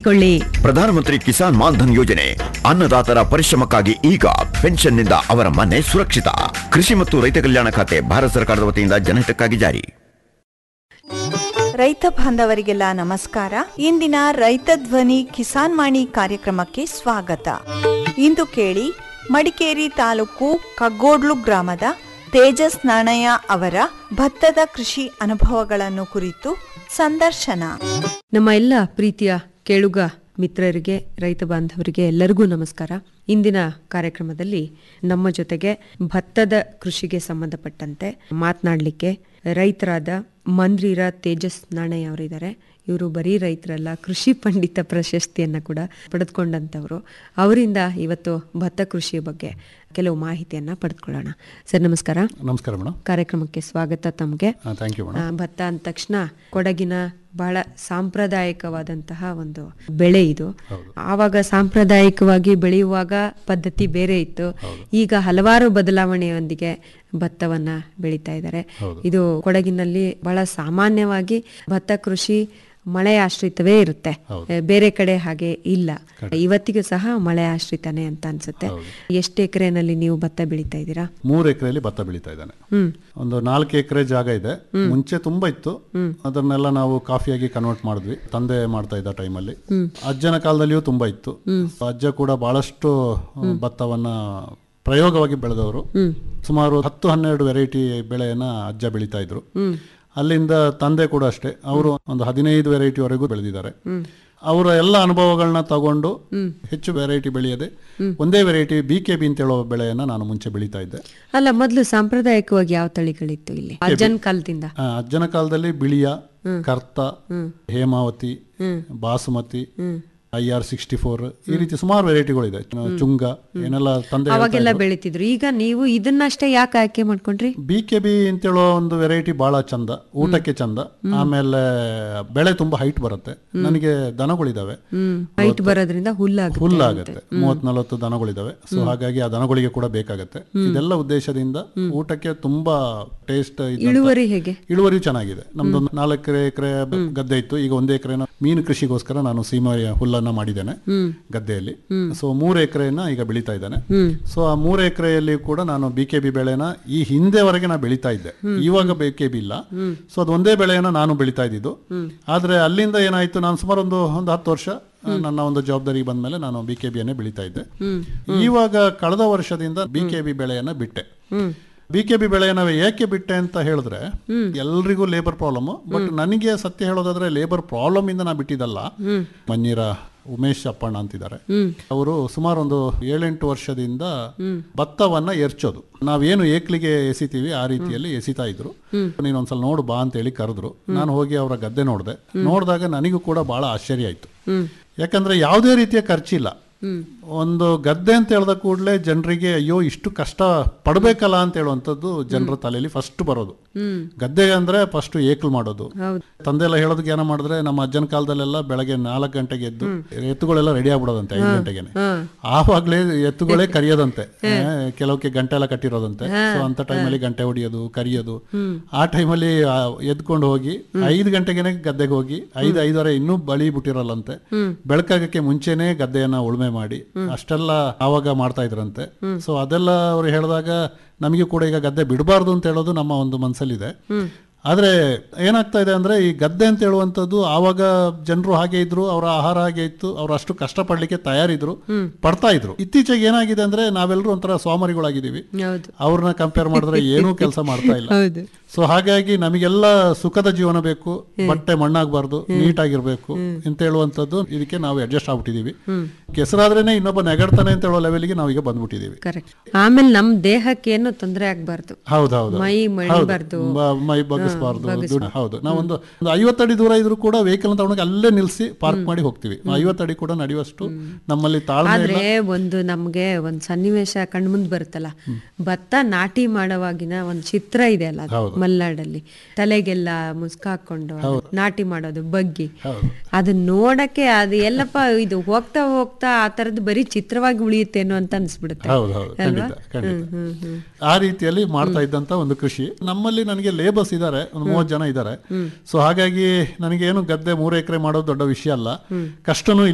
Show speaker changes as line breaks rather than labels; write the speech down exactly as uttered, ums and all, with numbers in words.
ಮಾಡಿಕೊಳ್ಳಿ.
ಪ್ರಧಾನಮಂತ್ರಿ ಕಿಸಾನ್ ಮಾನ್ ಧನ್ ಯೋಜನೆ ಅನ್ನದಾತರ ಪರಿಶ್ರಮಕ್ಕಾಗಿ ಈಗ ಪೆನ್ಷನ್ನಿಂದ ಅವರ ಮನೆ ಸುರಕ್ಷಿತ. ಕೃಷಿ ಮತ್ತು ರೈತ ಕಲ್ಯಾಣ ಖಾತೆ ಭಾರತ ಸರ್ಕಾರದ ವತಿಯಿಂದ ಜನಹಿತಕ್ಕಾಗಿ ಜಾರಿ.
ರೈತ ಬಾಂಧವರಿಗೆಲ್ಲ ನಮಸ್ಕಾರ. ಇಂದಿನ ರೈತ ಧ್ವನಿ ಕಿಸಾನ್ ವಾಣಿ ಕಾರ್ಯಕ್ರಮಕ್ಕೆ ಸ್ವಾಗತ. ಇಂದು ಕೇಳಿ ಮಡಿಕೇರಿ ತಾಲೂಕು ಕಗ್ಗೋಡ್ಲು ಗ್ರಾಮದ ತೇಜಸ್ ನಾಣಯ್ಯ ಅವರ ಭತ್ತದ ಕೃಷಿ ಅನುಭವಗಳನ್ನು ಕುರಿತು ಸಂದರ್ಶನ.
ನಮ್ಮ ಎಲ್ಲ ಪ್ರೀತಿಯ ಕೇಳುಗ ಮಿತ್ರರಿಗೆ, ರೈತ ಬಾಂಧವರಿಗೆ ಎಲ್ಲರಿಗೂ ನಮಸ್ಕಾರ. ಇಂದಿನ ಕಾರ್ಯಕ್ರಮದಲ್ಲಿ ನಮ್ಮ ಜೊತೆಗೆ ಭತ್ತದ ಕೃಷಿಗೆ ಸಂಬಂಧಪಟ್ಟಂತೆ ಮಾತನಾಡಲಿಕ್ಕೆ ರೈತರಾದ ಮಂದ್ರಿರ ತೇಜಸ್ ನಾಣಯ್ಯ ಅವರಿದ್ದಾರೆ. ಇವರು ಬರೀ ರೈತರಲ್ಲ, ಕೃಷಿ ಪಂಡಿತ ಪ್ರಶಸ್ತಿಯನ್ನು ಕೂಡ ಪಡೆದುಕೊಂಡಂಥವರು. ಅವರಿಂದ ಇವತ್ತು ಭತ್ತ ಕೃಷಿಯ ಬಗ್ಗೆ ಕೆಲವು ಮಾಹಿತಿಯನ್ನು ಪಡೆದುಕೊಳ್ಳೋಣ. ಸರ್ ನಮಸ್ಕಾರ.
ನಮಸ್ಕಾರ ಮೇಡಮ್.
ಕಾರ್ಯಕ್ರಮಕ್ಕೆ ಸ್ವಾಗತ ತಮಗೆ.
Thank you madam.
ಭತ್ತ ಅಂದ ತಕ್ಷಣ ಕೊಡಗಿನ ಬಹಳ ಸಾಂಪ್ರದಾಯಿಕವಾದಂತಹ ಒಂದು ಬೆಳೆ ಇದು. ಆವಾಗ ಸಾಂಪ್ರದಾಯಿಕವಾಗಿ ಬೆಳೆಯುವಾಗ ಪದ್ಧತಿ ಬೇರೆ ಇತ್ತು. ಈಗ ಹಲವಾರು ಬದಲಾವಣೆಯೊಂದಿಗೆ ಭತ್ತವನ್ನ ಬೆಳೀತಾ ಇದ್ದಾರೆ. ಇದು ಕೊಡಗಿನಲ್ಲಿ ಬಹಳ ಸಾಮಾನ್ಯವಾಗಿ ಭತ್ತ ಕೃಷಿ ಮಳೆ ಆಶ್ರಿತವೇ ಇರುತ್ತೆ, ಬೇರೆ ಕಡೆ ಹಾಗೆ ಇಲ್ಲ. ಇವತ್ತಿಗೂ ಸಹ ಮಳೆ ಆಶ್ರಿತನೇ ಅಂತ ಅನ್ಸುತ್ತೆ. ಎಷ್ಟು ಎಕರೆನಲ್ಲಿ ನೀವು ಭತ್ತ ಬೆಳೀತಾ ಇದ್ದೀರಾ?
ಮೂರು ಎಕರೆಯಲ್ಲಿ ಭತ್ತ ಬೆಳೀತಾ ಇದ್ದಾನೆ. ಒಂದು ನಾಲ್ಕು ಎಕರೆ ಜಾಗ ಇದೆ. ಮುಂಚೆ ತುಂಬಾ ಇತ್ತು, ಅದನ್ನೆಲ್ಲ ನಾವು ಕಾಫಿಯಾಗಿ ಕನ್ವರ್ಟ್ ಮಾಡಿದ್ವಿ. ತಂದೆ ಮಾಡ್ತಾ ಇದ್ದ ಟೈಮಲ್ಲಿ. ಅಜ್ಜನ ಕಾಲದಲ್ಲಿಯೂ ತುಂಬಾ ಇತ್ತು. ಅಜ್ಜ ಕೂಡ ಬಹಳಷ್ಟು ಭತ್ತವನ್ನ ಪ್ರಯೋಗವಾಗಿ ಬೆಳೆದವರು. ಸುಮಾರು ಹತ್ತು ಹನ್ನೆರಡು ವೆರೈಟಿ ಬೆಳೆಯನ್ನ ಅಜ್ಜ ಬೆಳೀತಾ ಇದ್ರು. ಅಲ್ಲಿಂದ ತಂದೆ ಕೂಡ ಅಷ್ಟೇ, ಅವರು ಒಂದು ಹದಿನೈದು ವೆರೈಟಿವರೆಗೂ ಬೆಳೆದಿದ್ದಾರೆ. ಅವರ ಎಲ್ಲ ಅನುಭವಗಳನ್ನ ತಗೊಂಡು ಹೆಚ್ಚು ವೆರೈಟಿ ಬೆಳೆಯದೆ ಒಂದೇ ವೆರೈಟಿ ಬಿ ಕೆ ಬಿ ಅಂತ ಹೇಳೋ ಬೆಳೆಯನ್ನ ನಾನು ಮುಂಚೆ ಬೆಳೀತಾ ಇದ್ದೆ.
ಅಲ್ಲ, ಮೊದಲು ಸಾಂಪ್ರದಾಯಿಕವಾಗಿ ಯಾವ ತಳಿಗಳಿತ್ತು ಇಲ್ಲಿ ಅಜ್ಜನ ಕಾಲದಿಂದ?
ಅಜ್ಜನ ಕಾಲದಲ್ಲಿ ಬಿಳಿಯ, ಕರ್ತ, Hemavathi, basmati, I R sixty four, ಈ ರೀತಿ ಸುಮಾರು ವೆರೈಟಿಗಳಿದೆ. ಚುಂಗ ಏನೆಲ್ಲ ತಂದೆ
ಅವಾಗೆಲ್ಲ ಬೆಳೀತಿದ್ರು. ಈಗ ನೀವು ಇದನ್ನಷ್ಟೇ ಯಾಕೆ ಆಯ್ಕೆ ಮಾಡ್ಕೊಂಡ್ರಿ?
ಬಿ ಕೆ ಬಿ ಅಂತೇಳೋ ಒಂದು ವೆರೈಟಿ ಬಹಳ ಚಂದ, ಊಟಕ್ಕೆ ಚಂದ, ಆಮೇಲೆ ಬೆಳೆ ತುಂಬಾ ಹೈಟ್ ಬರುತ್ತೆ. ನನಗೆ ದನಗಳಿದಾವೆ,
ಹೈಟ್ ಬರೋದ್ರಿಂದ ಹುಲ್ಲಾಗುತ್ತೆ
ಹುಲ್ಲಾಗತ್ತೆ. ಮೂವತ್ ನಲವತ್ತು ದನಗಳಿದಾವೆ. ಸೊ ಹಾಗಾಗಿ ಆ ದನಗಳಿಗೆ ಕೂಡ ಬೇಕಾಗತ್ತೆ. ಇದೆಲ್ಲ ಉದ್ದೇಶದಿಂದ ಊಟಕ್ಕೆ ತುಂಬಾ ಟೇಸ್ಟ್.
ಇಳುವರಿ ಹೇಗೆ?
ಇಳುವರಿ ಚೆನ್ನಾಗಿದೆ. ನಮ್ದೊಂದು ನಾಲ್ಕು ಎಕರೆ ಗದ್ದೆ ಇತ್ತು. ಈಗ ಒಂದು ಎಕರೆ ಮೀನು ಕೃಷಿಗೋಸ್ಕರ ನಾನು ಸೀಮೆ ಹುಲ್ಲ ಮಾಡಿದ್ದೇನೆ ಗದ್ದೆಯಲ್ಲಿ. ಸೊ ಮೂರು ಎಕರೆನ ಈಗ ಬೆಳೀತಾ ಇದ್ದಾನೆ. ಸೊ ಆ ಮೂರು ಎಕರೆಯಲ್ಲಿ ಕೂಡ ನಾನು ಬಿ ಕೆ ಬಿ ಬೆಳೆನ ಈ ಹಿಂದೆವರೆಗೆ ನಾ ಬೆಳೀತಾ ಇದ್ದೆ. ಇವಾಗ ಬಿ ಕೆ ಬಿ ಇಲ್ಲ. ಸೊ ಅದು ಒಂದೇ ಬೆಳೆಯನ್ನ ನಾನು ಬೆಳೀತಾ ಇದ್ದಿದ್ದು. ಆದ್ರೆ ಅಲ್ಲಿಂದ ಏನಾಯ್ತು, ನಾನು ಸುಮಾರು ಒಂದು ಒಂದು ಹತ್ತು ವರ್ಷ ನನ್ನ ಒಂದು ಜವಾಬ್ದಾರಿ ಬಂದ್ಮೇಲೆ ನಾನು ಬಿ ಕೆ ಬಿಯನ್ನೇ ಬೆಳೀತಾ ಇದ್ದೆ. ಇವಾಗ ಕಳೆದ ವರ್ಷದಿಂದ ಬಿ ಕೆ ಬಿ ಬೆಳೆಯನ್ನ ಬಿಟ್ಟೆ. ಬಿ ಕೆ ಬಿ ಬೆಳೆಯನ್ನ ಏಕೆ ಬಿಟ್ಟೆ ಅಂತ ಹೇಳಿದ್ರೆ, ಎಲ್ರಿಗೂ ಲೇಬರ್ ಪ್ರಾಬ್ಲಮ್. ಬಟ್ ನನಗೆ ಸತ್ಯ ಹೇಳೋದಾದ್ರೆ ಲೇಬರ್ ಪ್ರಾಬ್ಲಮ್ ಇಂದ ನಾ ಬಿಟ್ಟಿದ್ದಲ್ಲ. ಮನ್ನಿರ ಉಮೇಶ್ ಅಪ್ಪಣ್ಣ ಅಂತಿದ್ದಾರೆ, ಅವರು ಸುಮಾರು ಒಂದು ಏಳೆಂಟು ವರ್ಷದಿಂದ ಭತ್ತವನ್ನ ಎರ್ಚೋದು, ನಾವೇನು ಏಕ್ಲಿಗೆ ಎಸಿತೀವಿ ಆ ರೀತಿಯಲ್ಲಿ ಎಸಿತಾ ಇದ್ರು. ನೀನೊಂದ್ಸಲ ನೋಡು ಬಾ ಅಂತ ಹೇಳಿ ಕರೆದ್ರು. ನಾನು ಹೋಗಿ ಅವರ ಗದ್ದೆ ನೋಡಿದೆ. ನೋಡಿದಾಗ ನನಗೂ ಕೂಡ ಬಹಳ ಆಶ್ಚರ್ಯ ಆಯ್ತು. ಯಾಕಂದ್ರೆ ಯಾವುದೇ ರೀತಿಯ ಖರ್ಚಿಲ್ಲ. ಒಂದು ಗದ್ದೆ ಅಂತ ಹೇಳಿದ ಕೂಡಲೇ ಜನರಿಗೆ ಅಯ್ಯೋ ಇಷ್ಟು ಕಷ್ಟ ಪಡ್ಬೇಕಲ್ಲ ಅಂತ ಹೇಳುವಂಥದ್ದು ಜನರ ತಲೆಯಲ್ಲಿ ಫಸ್ಟ್ ಬರೋದು. ಗದ್ದೆ ಅಂದ್ರೆ ಫಸ್ಟ್ ಏಕಲ್ ಮಾಡೋದು. ತಂದೆ ಎಲ್ಲ ಹೇಳೋದಕ್ಕೆ ಏನೋ ಮಾಡಿದ್ರೆ, ನಮ್ಮ ಅಜ್ಜನ ಕಾಲದಲ್ಲೆಲ್ಲ ಬೆಳಗ್ಗೆ ನಾಲ್ಕು ಗಂಟೆಗೆ ಎದ್ದು ಎತ್ತುಗಳೆಲ್ಲ ರೆಡಿ ಆಗ್ಬಿಡೋದಂತೆ. ಐದು ಗಂಟೆಗೆನೆ ಆವಾಗ್ಲೇ ಎತ್ತುಗಳೇ ಕರಿಯೋದಂತೆ. ಕೆಲವಕ್ಕೆ ಗಂಟೆ ಎಲ್ಲ ಕಟ್ಟಿರೋದಂತೆ. ಸೊ ಅಂತ ಟೈಮಲ್ಲಿ ಗಂಟೆ ಹೊಡಿಯೋದು, ಕರಿಯೋದು. ಆ ಟೈಮಲ್ಲಿ ಎದ್ಕೊಂಡು ಹೋಗಿ ಐದು ಗಂಟೆಗೆನೆ ಗದ್ದೆಗೆ ಹೋಗಿ ಐದು ಐದವರೆ ಇನ್ನೂ ಬಳಿ ಬಿಟ್ಟಿರಲ್ಲಂತೆ. ಬೆಳಕಾಗಕ್ಕೆ ಮುಂಚೆನೆ ಗದ್ದೆಯನ್ನ ಉಳುಮೆ ಮಾಡಿ ಅಷ್ಟೆಲ್ಲ ಆವಾಗ ಮಾಡ್ತಾ ಇದ್ರಂತೆ. ಸೊ ಅದೆಲ್ಲ ಅವ್ರು ಹೇಳಿದಾಗ ನಮಗೆ ಕೂಡ ಈಗ ಗದ್ದೆ ಬಿಡಬಾರ್ದು ಅಂತ ಹೇಳೋದು ನಮ್ಮ ಒಂದು ಮನಸ್ಸಲ್ಲಿದೆ. ಆದ್ರೆ ಏನಾಗ್ತಾ ಇದೆ ಅಂದ್ರೆ, ಈ ಗದ್ದೆ ಅಂತ ಹೇಳುವಂಥದ್ದು ಆವಾಗ ಜನರು ಹಾಗೆ ಇದ್ರು, ಅವರ ಆಹಾರ ಹಾಗೆ ಇತ್ತು, ಅವ್ರು ಅಷ್ಟು ಕಷ್ಟ ಪಡ್ಲಿಕ್ಕೆ ತಯಾರಿದ್ರು, ಪಡ್ತಾ ಇದ್ರು. ಇತ್ತೀಚೆಗೆ ಏನಾಗಿದೆ ಅಂದ್ರೆ, ನಾವೆಲ್ಲರೂ ಒಂಥರ ಸ್ವಾಮರಿಗಳಾಗಿದ್ದೀವಿ. ಅವ್ರನ್ನ ಕಂಪೇರ್ ಮಾಡಿದ್ರೆ ಏನೂ ಕೆಲಸ ಮಾಡ್ತಾ ಇಲ್ಲ. ಸೊ ಹಾಗಾಗಿ ನಮಗೆಲ್ಲ ಸುಖದ ಜೀವನ ಬೇಕು, ಬಟ್ಟೆ ಮಣ್ಣಾಗಬಾರ್ದು, ನೀಟಾಗಿರ್ಬೇಕು ಅಂತ ಹೇಳುವಂಥದ್ದು ಇದಕ್ಕೆ ನಾವು ಅಡ್ಜಸ್ಟ್ ಆಗ್ಬಿಟ್ಟಿದೀವಿ. ಕೆಸರಾದ್ರೇನೆ ಇನ್ನೊಬ್ಬ ನೆಗಡ್ತಾನೆ ಅಂತ ಹೇಳೋ ಲೆವೆಲ್ಗೆ ನಾವೀಗ ಬಂದ್ಬಿಟ್ಟಿದೀವಿ.
ಆಮೇಲೆ ನಮ್ ದೇಹಕ್ಕೆ ಏನು ತೊಂದರೆ ಆಗ್ಬಾರ್ದು.
ಹೌದೌದು,
ಮೈ ಮಳಿಬಾರ್ದು,
ಮೈ ಬಗ್ಗಿಸಬಾರ್ದು. ಹೌದು, ನಾವೊಂದು ಒಂದು ಐವತ್ತಡಿ ದೂರ ಇದ್ರು ಕೂಡ ವೆಹಿಕಲ್ ತಗೊಂಡೋಗಿ ಅಲ್ಲೇ ನಿಲ್ಸಿ ಪಾರ್ಕ್ ಮಾಡಿ ಹೋಗ್ತೀವಿ. ಐವತ್ತಡಿ ಕೂಡ ನಡೆಯುವಷ್ಟು ನಮ್ಮಲ್ಲಿ ತಾಳ್ಮೆ.
ಆದ್ರೆ ಒಂದು ನಮ್ಗೆ ಒಂದ್ ಸನ್ನಿವೇಶ ಕಣ್ಮುಂದ್ ಬರುತ್ತಲ್ಲ, ಭತ್ತ ನಾಟಿ ಮಾಡೋವಾಗಿನ ಒಂದ್ ಚಿತ್ರ ಇದೆ ಅಲ್ಲ ಮಲ್ನಾಡಲ್ಲಿ, ತಲೆಗೆಲ್ಲ ಮುಸ್ಕ ಹಾಕೊಂಡು ನಾಟಿ ಮಾಡೋದು ಬಗ್ಗಿ, ಅದನ್ನ ನೋಡಕ್ಕೆ ಅದು ಎಲ್ಲಪ್ಪ ಇದು ಹೋಗ್ತಾ ಹೋಗ್ತಾ ಆ ತರದ್ದು ಬರೀ ಚಿತ್ರವಾಗಿ ಉಳಿಯುತ್ತೇನೋ ಅಂತ ಅನ್ಸ್ಬಿಡುತ್ತೆ.
ಆ ರೀತಿಯಲ್ಲಿ ಮಾಡ್ತಾ ಇದ್ದಂತ ಒಂದು ಕೃಷಿ. ನಮ್ಮಲ್ಲಿ ನನಗೆ ಲೇಬರ್ಸ್ ಇದ್ದಾರೆ, ಒಂದು ಮೂವತ್ತು ಜನ ಇದ್ದಾರೆ. ಸೊ ಹಾಗಾಗಿ ನನಗೆ ಏನು ಗದ್ದೆ ಮೂರು ಎಕರೆ ಮಾಡೋದು ದೊಡ್ಡ ವಿಷಯ ಅಲ್ಲ, ಕಷ್ಟನೂ